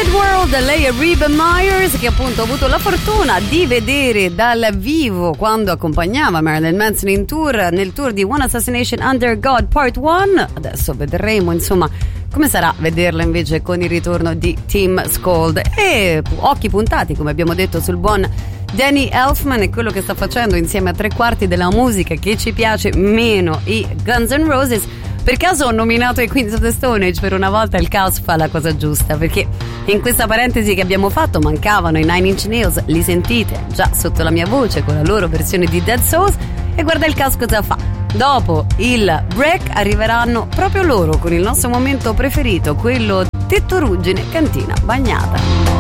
World, lei è Reba Myers, che appunto ho avuto la fortuna di vedere dal vivo quando accompagnava Marilyn Manson in tour, nel tour di One Assassination Under God Part 1. Adesso vedremo insomma come sarà vederla invece con il ritorno di Tim Scold, e occhi puntati, come abbiamo detto, sul buon Danny Elfman e quello che sta facendo insieme a tre quarti della musica che ci piace meno, i Guns N' Roses. Per caso ho nominato i Queens of the Stone Age? Per una volta il caos fa la cosa giusta, perché in questa parentesi che abbiamo fatto mancavano i Nine Inch Nails, li sentite già sotto la mia voce con la loro versione di Dead Souls, e guarda il caos cosa fa. Dopo il break arriveranno proprio loro con il nostro momento preferito, quello tetto ruggine, cantina bagnata.